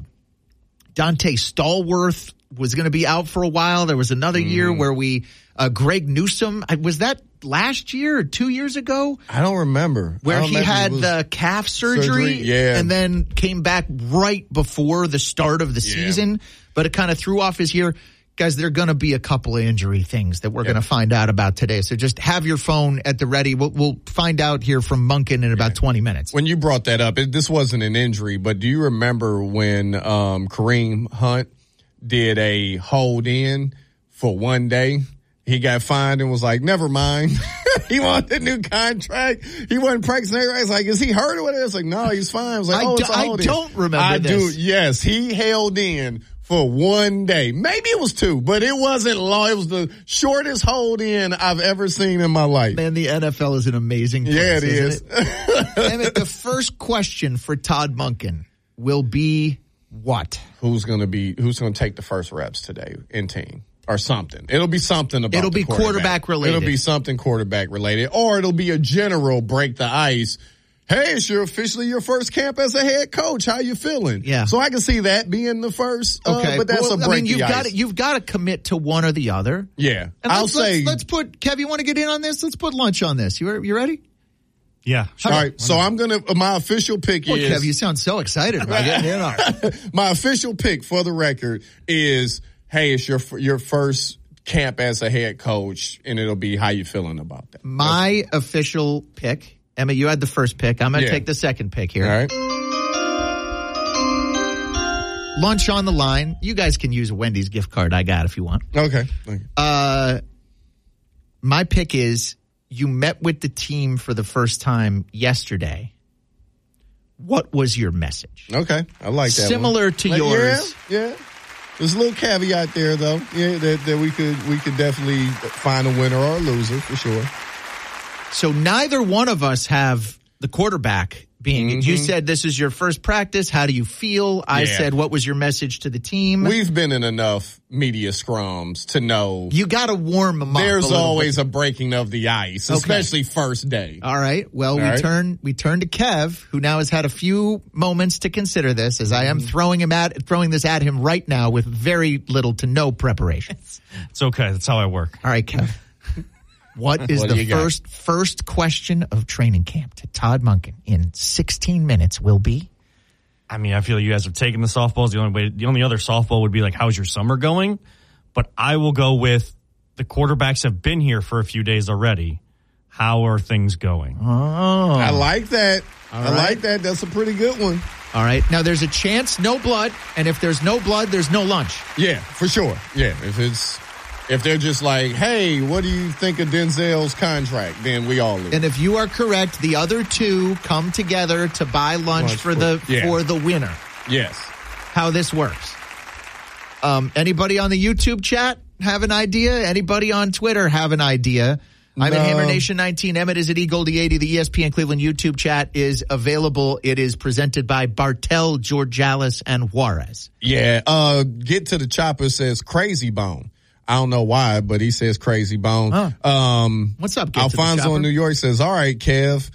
Dante Stallworth was going to be out for a while. There was another mm-hmm. year where we uh, – Greg Newsome – was that – last year or two years ago? I don't remember. Where don't he remember had the calf surgery, surgery yeah. and then came back right before the start of the yeah. season, but it kind of threw off his year. Guys, there are going to be a couple of injury things that we're yep. going to find out about today. So just have your phone at the ready. We'll, we'll find out here from Monken in about yeah. twenty minutes. When you brought that up, it, this wasn't an injury, but do you remember when um, Kareem Hunt did a hold in for one day? He got fined and was like, never mind. He wanted a new contract. He wasn't practicing. Everybody's like, is he hurt or whatever? It's like, no, he's fine. I was like, I oh, do, it's a hold I in. don't remember I this. do. Yes, he held in for one day. Maybe it was two, but it wasn't long. It was the shortest hold in I've ever seen in my life. Man, the N F L is an amazing place, yeah, it isn't is. It? Emmett, the first question for Todd Monken will be what? Who's going to be, who's going to take the first reps today in team? Or something. It'll be something about It'll the be quarterback. quarterback related. It'll be something quarterback related. Or it'll be a general break the ice. Hey, it's your officially your first camp as a head coach. How you feeling? Yeah. So I can see that being the first. Okay. Uh, but that's well, a break I mean, you've the got ice. to, you've got to commit to one or the other. Yeah. And I'll let's, say. Let's, let's put, Kev, you want to get in on this? Let's put lunch on this. You, you ready? Yeah. Sure. All right. So I'm going to, my official pick Boy, is. Kev, you sound so excited about getting in on it. My official pick for the record is, hey, it's your, your first camp as a head coach, and it'll be how you feeling about that. My That's- official pick, Emma, you had the first pick. I'm going to yeah. take the second pick here. All right. Lunch on the line. You guys can use a Wendy's gift card I got if you want. Okay. Uh, my pick is you met with the team for the first time yesterday. What was your message? Okay. I like that Similar one. to like, yours. Yeah, yeah. There's a little caveat there, though. Yeah, that, that we could we could definitely find a winner or a loser for sure. So neither one of us have the quarterback being. Mm-hmm. You said this is your first practice. How do you feel? I yeah. said, what was your message to the team? We've been in enough media scrums to know you got to warm them up. There's a always bit. a breaking of the ice, okay. especially first day. All right. Well, All we right. turn we turn to Kev, who now has had a few moments to consider this, as I am throwing him at throwing this at him right now with very little to no preparation. It's okay. That's how I work. All right, Kev. What is what the first got? first question of training camp to Todd Monken in sixteen minutes will be? I mean, I feel you guys have taken the softballs. The only way, the only other softball would be like, how's your summer going? But I will go with the quarterbacks have been here for a few days already. How are things going? Oh. I like that. All I right. like that. That's a pretty good one. All right. Now, there's a chance, no blood. And if there's no blood, there's no lunch. Yeah, for sure. Yeah, if it's... If they're just like, hey, what do you think of Denzel's contract? Then we all lose. And if you are correct, the other two come together to buy lunch, lunch for the yeah. for the winner. Yes. How this works. Um, anybody on the YouTube chat have an idea? Anybody on Twitter have an idea? I'm no. at Hammer Nation nineteen. Emmett is at E Goldie eighty. The E S P N Cleveland YouTube chat is available. It is presented by Bartel, Georgalis, and Juarez. Yeah. Uh, Get to the Chopper says Crazy Bone. I don't know why, but he says Crazy Bone. Huh. Um, What's up, Get Alfonso in New York says, all right, Kev.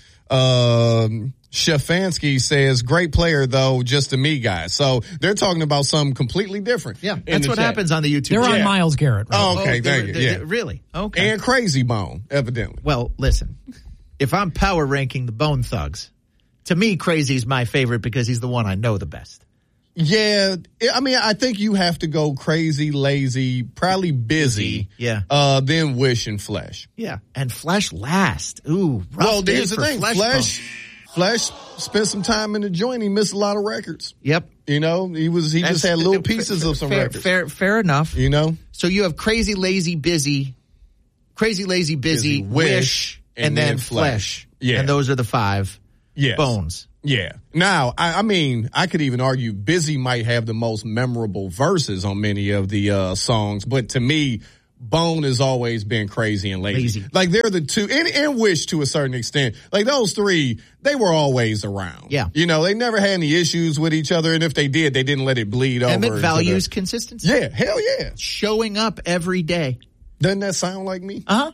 Um, Stefanski says, great player, though, just a me guy. So they're talking about something completely different. Yeah, that's what chat. happens on the YouTube They're chat. on Yeah. Myles Garrett. Right? Oh, okay, oh, thank you. Yeah. Really? Okay. And Crazy Bone, evidently. Well, listen, if I'm power ranking the Bone Thugs, to me, Crazy's my favorite because he's the one I know the best. Yeah, I mean, I think you have to go crazy, lazy, probably busy. Yeah. Uh, then Wish and Flesh. Yeah, and Flesh last. Ooh, rough Well, day here's the for thing. Flesh. Flesh, Flesh spent some time in the joint. He missed a lot of records. Yep. You know, he was he That's- just had little uh, pieces fair, of some fair, records. Fair, fair enough. You know? So you have crazy, lazy, busy, crazy, lazy, busy, Busy, wish, Wish, and, and then, then flesh. Flesh. Yeah. And those are the five Yes. bones. Yeah. Now, I, I mean, I could even argue Busy might have the most memorable verses on many of the uh, songs, but to me, Bone has always been crazy and lazy. Lazy. Like they're the two, and, and Wish to a certain extent. Like those three, they were always around. Yeah. You know, they never had any issues with each other, and if they did, they didn't let it bleed over. Emmett into values the- consistency. Yeah, hell yeah. Showing up every day. Doesn't that sound like me? Uh-huh.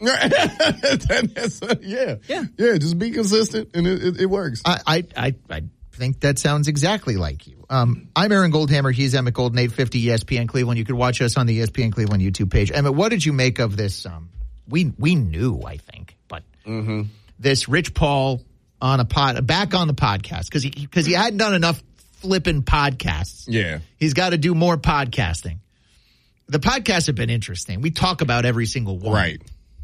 yeah. Yeah. Yeah, just be consistent, and it, it, it works. I, I, I, I think that sounds exactly like you. Um, I'm Aaron Goldhammer. He's Emmett Golden, eight fifty E S P N Cleveland. You could watch us on the E S P N Cleveland YouTube page. Emmett, what did you make of this? Um, we we knew, I think, but mm-hmm. this Rich Paul on a pod, back on the podcast because he because he hadn't done enough flipping podcasts. Yeah, he's got to do more podcasting. The podcasts have been interesting. We talk about every single one. Right.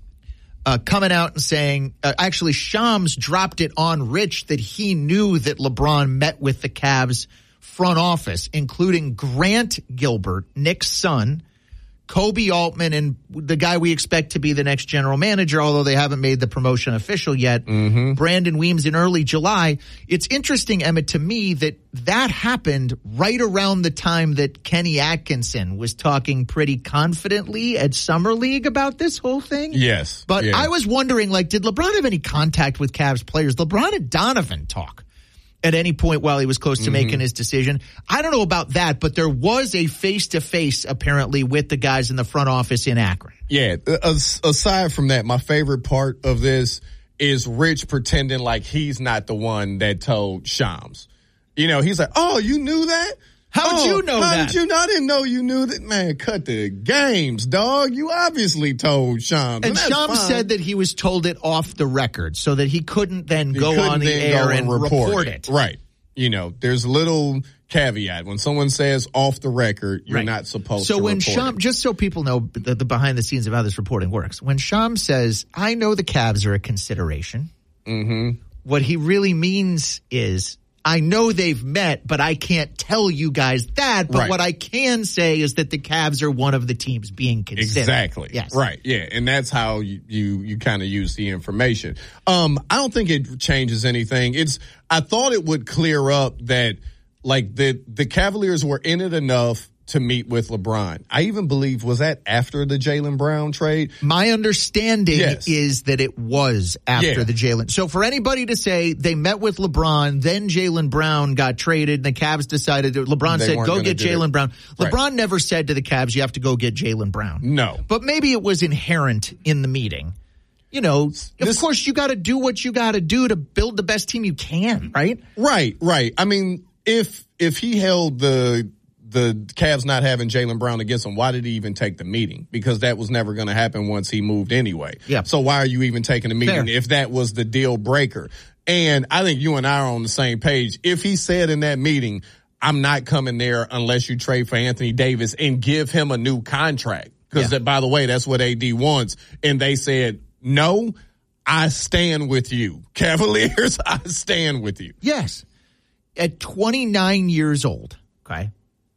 Uh, coming out and saying, uh, actually, Shams dropped it on Rich that he knew that LeBron met with the Cavs front office, including Grant Gilbert, Nick's son, Kobe Altman, and the guy we expect to be the next general manager, although they haven't made the promotion official yet, mm-hmm. Brandon Weems in early July. It's interesting, Emmett, to me that that happened right around the time that Kenny Atkinson was talking pretty confidently at Summer League about this whole thing. Yes. But yeah. I was wondering, like, did LeBron have any contact with Cavs players? LeBron and Donovan talk at any point while he was close to mm-hmm. making his decision. I don't know about that, but there was a face-to-face, apparently, with the guys in the front office in Akron. Yeah. As, aside from that, my favorite part of this is Rich pretending like he's not the one that told Shams. You know, he's like, oh, you knew that? How'd oh, you know how that? Did you know? I didn't know you knew that. Man, cut the games, dog. You obviously told Shams. And, and Shams fine. said that he was told it off the record so that he couldn't then he go couldn't on the then air go and report, report it. it. Right. You know, there's a little caveat. When someone says off the record, you're right. not supposed so to when report Shams, it. just so people know the, the behind the scenes of how this reporting works, when Shams says, I know the Cavs are a consideration, mm-hmm. what he really means is, I know they've met, but I can't tell you guys that. But right. what I can say is that the Cavs are one of the teams being considered. Exactly. Yes. Right. Yeah. And that's how you, you, you kind of use the information. Um, I don't think it changes anything. It's, I thought it would clear up that like the, the Cavaliers were in it enough to meet with LeBron. I even believe, was that after the Jaylen Brown trade? My understanding yes. is that it was after yeah. the Jaylen. So for anybody to say they met with LeBron, then Jaylen Brown got traded, and the Cavs decided, that LeBron they said, go get Jaylen Brown. Right. LeBron never said to the Cavs, you have to go get Jaylen Brown. No. But maybe it was inherent in the meeting. You know, this, of course you got to do what you got to do to build the best team you can, right? Right, right. I mean, if if he held the the Cavs not having Jaylen Brown against him, why did he even take the meeting? Because that was never going to happen once he moved anyway. Yeah. So why are you even taking a meeting Fair. if that was the deal breaker? And I think you and I are on the same page. If he said in that meeting, I'm not coming there unless you trade for Anthony Davis and give him a new contract. Because, yeah. by the way, that's what A D wants. And they said, no, I stand with you. Cavaliers, I stand with you. Yes. At twenty-nine years old, okay,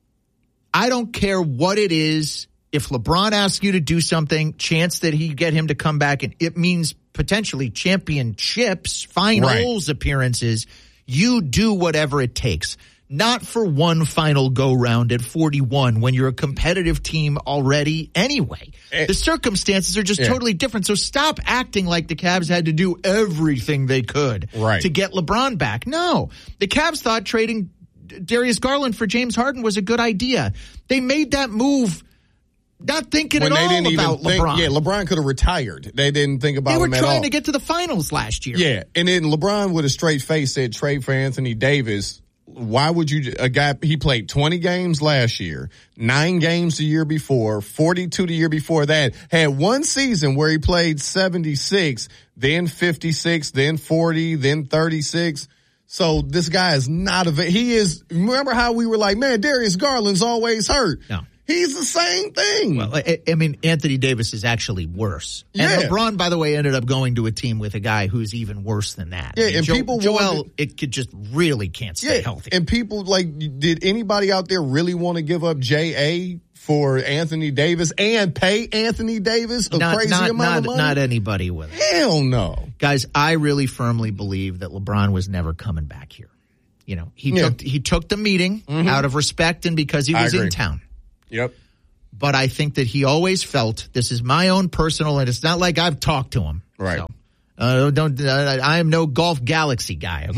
I don't care what it is. If LeBron asks you to do something, chance that he get him to come back, and it means potentially championships, finals right. appearances, you do whatever it takes. Not for one final go-round at forty-one when you're a competitive team already anyway. It, the circumstances are just yeah. totally different. So stop acting like the Cavs had to do everything they could right. to get LeBron back. No. The Cavs thought trading Darius Garland for James Harden was a good idea. They made that move not thinking when at they all didn't about even think, LeBron. Yeah, LeBron could have retired. They didn't think about him at all. They were trying all. to get to the finals last year. Yeah, and then LeBron with a straight face said trade for Anthony Davis. Why would you, a guy, he played twenty games last year, nine games the year before, forty-two the year before that, had one season where he played seventy-six, then fifty-six, then forty, then thirty-six. So this guy is not a, he is, remember how we were like, man, Darius Garland's always hurt. No. He's the same thing. Well, I, I mean, Anthony Davis is actually worse. Yeah. And LeBron, by the way, ended up going to a team with a guy who's even worse than that. Yeah, I mean, and jo- people Joel, wanted, it could just really can't stay yeah, healthy. And people, like, did anybody out there really want to give up J A for Anthony Davis and pay Anthony Davis a not, crazy not, amount not, of money? Not anybody with it. Hell no. Guys, I really firmly believe that LeBron was never coming back here. You know, he Yeah. took he took the meeting Mhm. out of respect and because he I was in agree. town. Yep. But I think that he always felt, this is my own personal, and it's not like I've talked to him. Right. So, uh, don't, uh, I am no Golf Galaxy guy,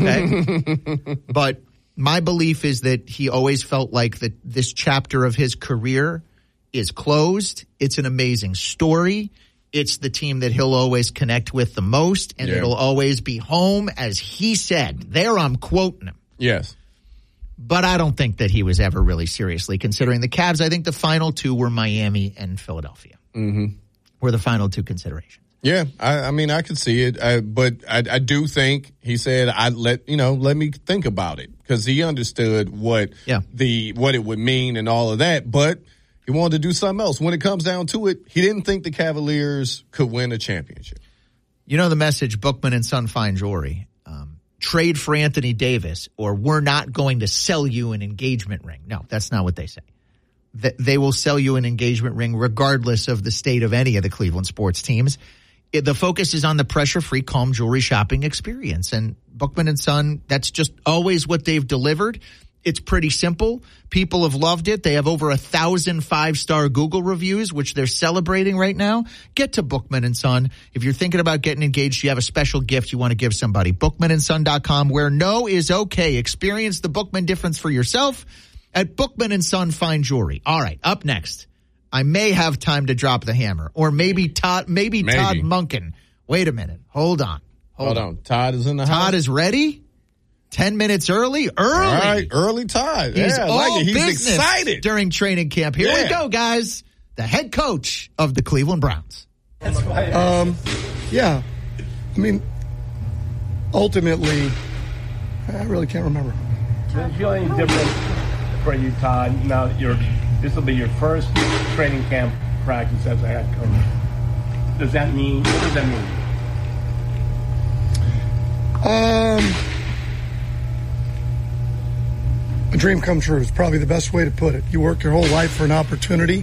okay? But my belief is that he always felt like that this chapter of his career is closed. It's an amazing story. It's the team that he'll always connect with the most, and Yeah. it'll always be home, as he said. There I'm quoting him. Yes. But I don't think that he was ever really seriously considering the Cavs. I think the final two were Miami and Philadelphia. Mm-hmm. Were the final two considerations. Yeah, I, I mean, I could see it, I, but I, I do think he said, "I let you know, let me think about it," because he understood what yeah. the what it would mean and all of that. But he wanted to do something else. When it comes down to it, he didn't think the Cavaliers could win a championship. You know the message, Bookman and Son Fine Jewelry. Um, trade for Anthony Davis, or we're not going to sell you an engagement ring. No, that's not what they say. Th- they will sell you an engagement ring regardless of the state of any of the Cleveland sports teams. It, the focus is on the pressure-free, calm jewelry shopping experience. And Bookman and Son, that's just always what they've delivered. It's pretty simple. People have loved it. They have over a thousand five-star Google reviews, which they're celebrating right now. Get to Bookman and Son. If you're thinking about getting engaged, you have a special gift you want to give somebody. bookman and son dot com, where no is okay. Experience the Bookman difference for yourself at Bookman and Son Fine Jewelry. All right, up next, I may have time to drop the hammer, or maybe Todd, maybe, Maybe. Todd Munkin. Wait a minute. Hold on. Hold, on. Todd is in the Todd house. is ready. Ten minutes early. Early. All right, early Todd. He's yeah, I all like it. He's business excited during training camp. Here we Yeah. go, guys. The head coach of the Cleveland Browns. Um, yeah. I mean, ultimately, I really can't remember. Does it feel any different for you, Todd? Now that you're, this will be your first training camp practice as a head coach. Does that mean, what does that mean? Um, a dream come true is probably the best way to put it. You work your whole life for an opportunity.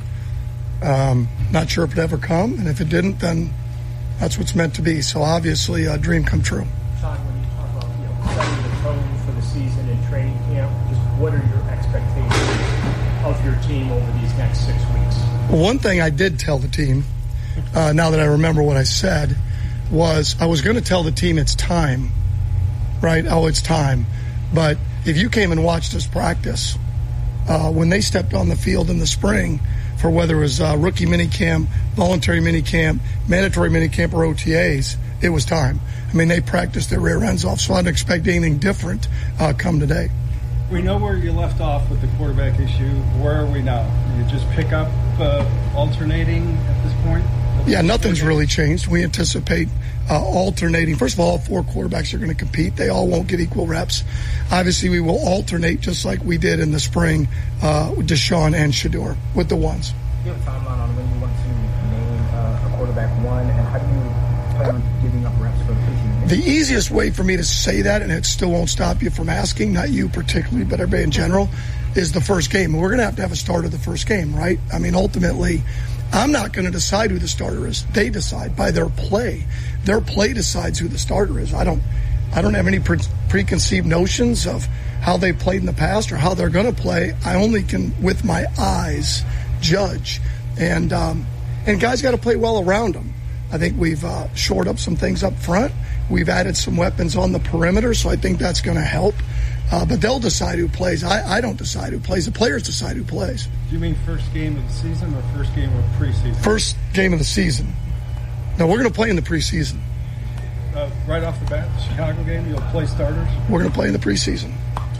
Um, not sure if it ever come, and if it didn't, then that's what's meant to be. So obviously, a dream come true. Todd, when you talk about, you know, setting the tone for the season in training camp, just what are your expectations of your team over these next six weeks? Well, one thing I did tell the team, uh, now that I remember what I said, was I was going to tell the team it's time, right? Oh, it's time. But if you came and watched us practice, uh, when they stepped on the field in the spring for whether it was uh, rookie minicamp, voluntary minicamp, mandatory minicamp, or O T As, it was time. I mean, they practiced their rear ends off, so I didn't expect anything different uh, come today. We know where you left off with the quarterback issue. Where are we now? You just pick up uh, alternating at this point? Yeah, nothing's really changed. We anticipate uh, alternating. First of all, all four quarterbacks are going to compete. They all won't get equal reps. Obviously, we will alternate just like we did in the spring uh, with Deshaun and Shedeur with the ones. Do you have a timeline on when you want to name uh, a quarterback one, and how do you plan on giving up reps for the future? The easiest way for me to say that, and it still won't stop you from asking, not you particularly, but everybody in general, is the first game. We're going to have to have a starter the first game, right? I mean, ultimately, I'm not going to decide who the starter is. They decide by their play. Their play decides who the starter is. I don't I don't have any pre- preconceived notions of how they played in the past or how they're going to play. I only can, with my eyes, judge. And um, and guys got to play well around them. I think we've uh, shored up some things up front. We've added some weapons on the perimeter, so I think that's going to help. Uh, but they'll decide who plays. I, I don't decide who plays. The players decide who plays. Do you mean first game of the season or first game of preseason? First game of the season. No, we're going to play in the preseason. Uh, right off the bat, the Chicago game, you'll play starters? We're going to play in the preseason.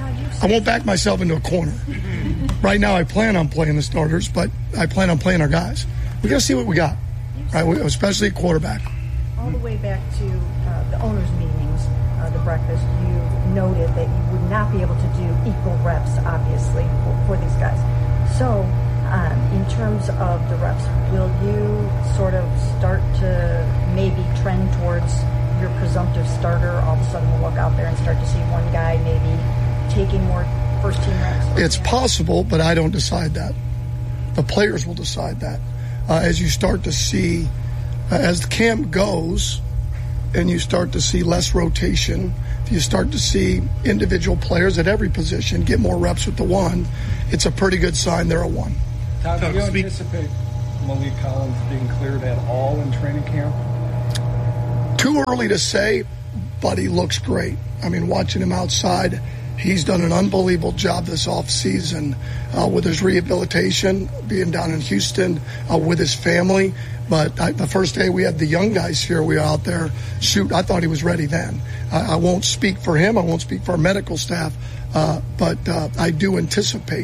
I won't back myself into a corner. Right now, I plan on playing the starters, but I plan on playing our guys. We got to see what we got, right? We, especially at quarterback. All the way back to uh, the owners' meetings, uh, uh, the breakfast, you noted that you would not be able to do equal reps, obviously, for, for these guys. So, um, in terms of the reps, will you sort of start to maybe trend towards your presumptive starter? All of a sudden we'll look out there and start to see one guy maybe taking more first team reps? It's possible, but I don't decide that. The players will decide that. Uh, as you start to see, uh, as the camp goes, and you start to see less rotation, you start to see individual players at every position get more reps with the one, it's a pretty good sign they're a one. Todd, do you anticipate Malik Collins being cleared at all in training camp? Too early to say, but he looks great. I mean, watching him outside, he's done an unbelievable job this offseason uh, with his rehabilitation, being down in Houston uh, with his family. But I, the first day we had the young guys here, we were out there, shoot, I thought he was ready then. I, I won't speak for him. I won't speak for our medical staff. Uh, but uh, I do anticipate